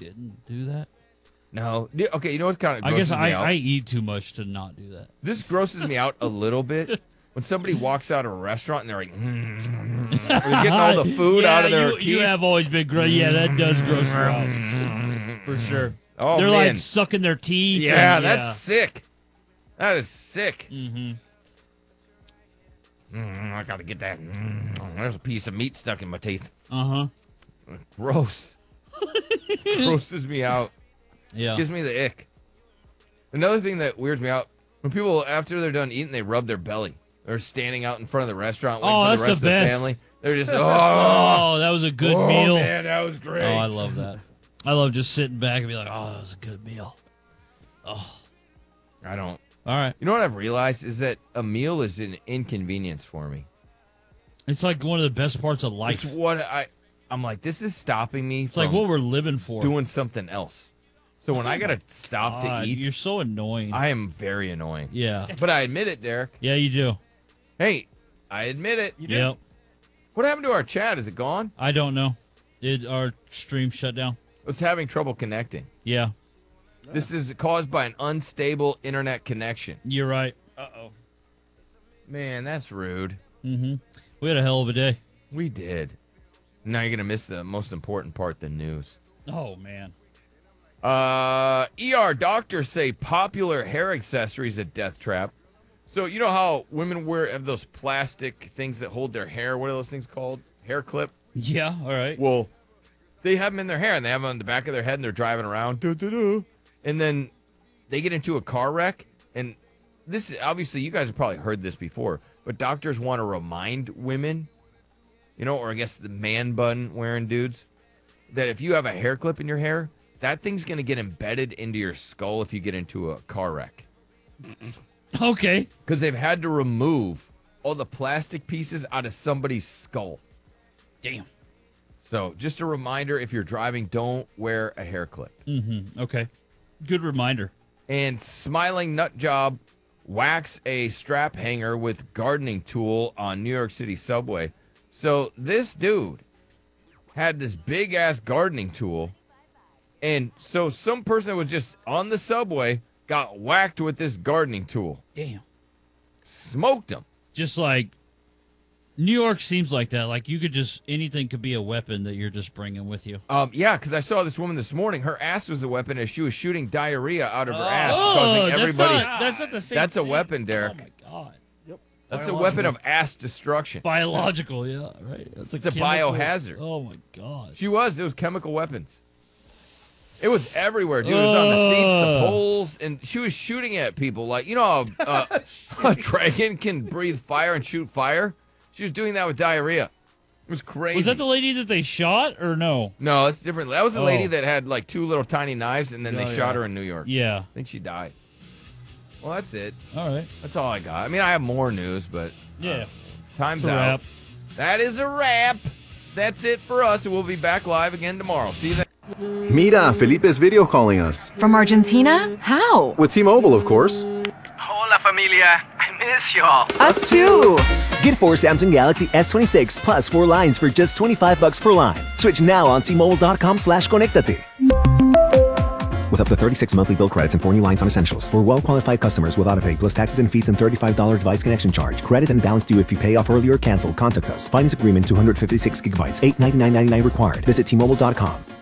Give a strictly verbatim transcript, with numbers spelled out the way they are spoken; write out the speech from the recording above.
didn't do that. No. Okay, you know what kind of I grosses guess me I, out? I eat too much to not do that. This grosses me out a little bit. When somebody walks out of a restaurant and they're like, mm, mm, they're getting all the food yeah, out of their you, teeth. You have always been gross. Yeah, that does gross you out. For sure. Oh, They're man. like sucking their teeth. Yeah, and, that's yeah. sick. That is sick. Mm-hmm. Mm, I gotta get that. Mm, there's a piece of meat stuck in my teeth. Uh-huh. Gross. Grosses me out. Yeah. Gives me the ick. Another thing that weirds me out, when people, after they're done eating, they rub their belly. They're standing out in front of the restaurant waiting Oh, for that's the rest the of the best. family. They're just, oh, Oh, that was a good oh, meal. man, that was great. Oh, I love that. I love just sitting back and be like, oh, that was a good meal. Oh. I don't. All right. You know what I've realized is that a meal is an inconvenience for me. It's like one of the best parts of life. It's what I, I'm like, this is stopping me It's from like what we're living for. doing something else. So when I gotta stop God, to eat, you're so annoying. I am very annoying. Yeah. But I admit it, Derek. Yeah, you do. Hey, I admit it. You do? Yep. What happened to our chat? Is it gone? I don't know. Did our stream shut down? It's having trouble connecting. Yeah. This is caused by an unstable internet connection. You're right. Uh-oh. Man, that's rude. Mm-hmm. We had a hell of a day. We did. Now you're going to miss the most important part, the news. Oh, man. Uh, E R doctors say popular hair accessories a death trap. So you know how women wear have those plastic things that hold their hair? What are those things called? Hair clip? Yeah, all right. Well, they have them in their hair, and they have them on the back of their head, and they're driving around. Doo, doo, doo. And then they get into a car wreck. And this, obviously, you guys have probably heard this before, but doctors want to remind women, you know, or I guess the man bun wearing dudes, that if you have a hair clip in your hair, that thing's going to get embedded into your skull if you get into a car wreck. Okay. Because they've had to remove all the plastic pieces out of somebody's skull. Damn. So just a reminder, if you're driving, don't wear a hair clip. Mm-hmm. Okay. Good reminder. And Smiling Nut Job whacks a strap hanger with gardening tool on New York City subway. So this dude had this big-ass gardening tool. And so some person that was just on the subway got whacked with this gardening tool. Damn. Smoked him. Just like New York seems like that. Like you could just, anything could be a weapon that you're just bringing with you. Um, yeah, because I saw this woman this morning. Her ass was a weapon as she was shooting diarrhea out of her ass, Oh, causing that's everybody. not, that's not the same That's a thing. weapon, Derek. Oh, my God. Yep. That's a weapon of ass destruction. Biological, yeah, right. That's a It's a chemical- biohazard. Oh, my gosh. She was. It was chemical weapons. It was everywhere, dude. It was on the seats, the Ugh. poles, and she was shooting at people. Like, you know how uh, a dragon can breathe fire and shoot fire? She was doing that with diarrhea. It was crazy. Was that the lady that they shot or no? No, it's different. That was the lady Oh. that had like two little tiny knives, and then they Oh, shot yeah. her in New York. Yeah. I think she died. Well, that's it. All right. That's all I got. I mean, I have more news, but Yeah. time's It's a out. wrap. That is a wrap. That's it for us, and we'll be back live again tomorrow. See you then. Mira, Felipe's video calling us. From Argentina? How? With T-Mobile, of course. Hola, familia. I miss y'all. Us too. Get four Samsung Galaxy S twenty-six plus four lines for just twenty-five bucks per line. Switch now on T-Mobile.com slash connectate. With up to thirty-six monthly bill credits and four new lines on essentials. For well-qualified customers with autopay plus taxes and fees and thirty-five dollars device connection charge. Credit and balance due if you pay off early or cancel. Contact us. Finance agreement two hundred fifty-six gigabytes. eight ninety-nine ninety-nine required. Visit T Mobile dot com.